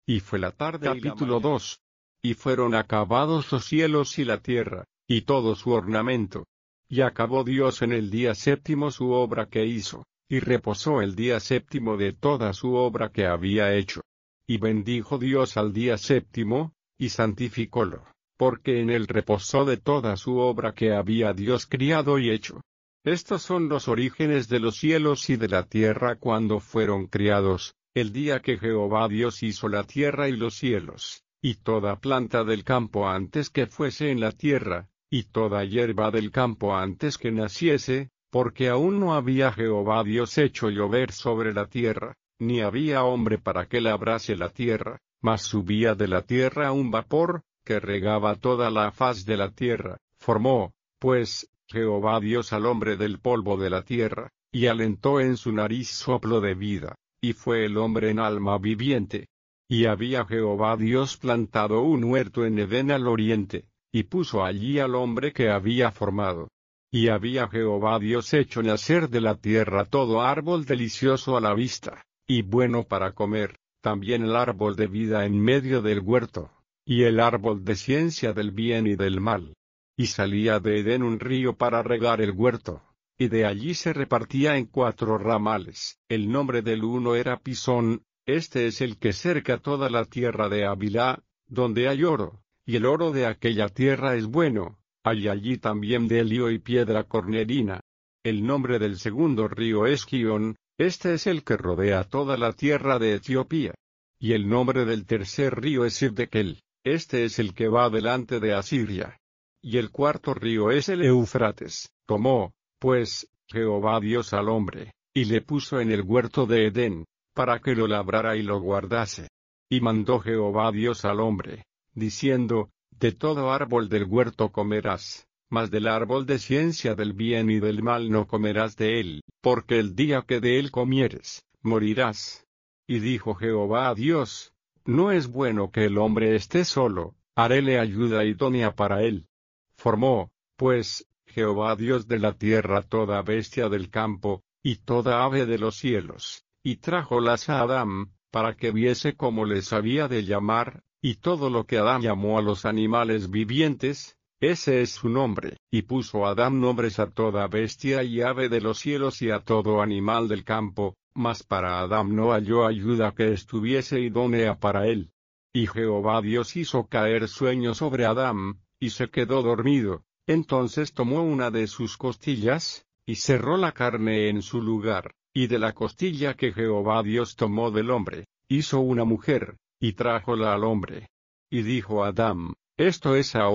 Y fue la tarde. Capítulo 2. Y fueron acabados los cielos y la tierra, y todo su ornamento. Y acabó Dios en el día séptimo su obra que hizo, y reposó el día séptimo de toda su obra que había hecho. Y bendijo Dios al día séptimo, y santificólo, porque en él reposó de toda su obra que había Dios criado y hecho. Estos son los orígenes de los cielos y de la tierra cuando fueron criados, el día que Jehová Dios hizo la tierra y los cielos, y toda planta del campo antes que fuese en la tierra, y toda hierba del campo antes que naciese, porque aún no había Jehová Dios hecho llover sobre la tierra, ni había hombre para que labrase la tierra, mas subía de la tierra un vapor, que regaba toda la faz de la tierra. Formó, pues, Jehová Dios al hombre del polvo de la tierra, y alentó en su nariz soplo de vida, y fue el hombre en alma viviente. Y había Jehová Dios plantado un huerto en Edén al oriente, y puso allí al hombre que había formado. Y había Jehová Dios hecho nacer de la tierra todo árbol delicioso a la vista, y bueno para comer, también el árbol de vida en medio del huerto, y el árbol de ciencia del bien y del mal. Y salía de Edén un río para regar el huerto, y de allí se repartía en 4 ramales. El nombre del uno era Pisón, este es el que cerca toda la tierra de Havilá, donde hay oro, y el oro de aquella tierra es bueno, hay allí también delio y piedra cornerina. El nombre del segundo río es Gihón, este es el que rodea toda la tierra de Etiopía. Y el nombre del tercer río es Hiddekel, este es el que va delante de Asiria. Y el cuarto río es el Éufrates. Tomó, pues, Jehová Dios al hombre, y le puso en el huerto de Edén, para que lo labrara y lo guardase. Y mandó Jehová Dios al hombre, diciendo, de todo árbol del huerto comerás, mas del árbol de ciencia del bien y del mal no comerás de él, porque el día que de él comieres, morirás. Y dijo Jehová a Dios, no es bueno que el hombre esté solo, haréle ayuda idónea para él. Formó, pues, Jehová Dios de la tierra toda bestia del campo, y toda ave de los cielos, y trájolas a Adán, para que viese cómo les había de llamar, y todo lo que Adán llamó a los animales vivientes, ese es su nombre. Y puso Adán nombres a toda bestia y ave de los cielos y a todo animal del campo, mas para Adán no halló ayuda que estuviese idónea para él. Y Jehová Dios hizo caer sueño sobre Adán, y se quedó dormido. Entonces tomó una de sus costillas, y cerró la carne en su lugar, y de la costilla que Jehová Dios tomó del hombre, hizo una mujer, y trájola al hombre. Y dijo Adán, esto es ahora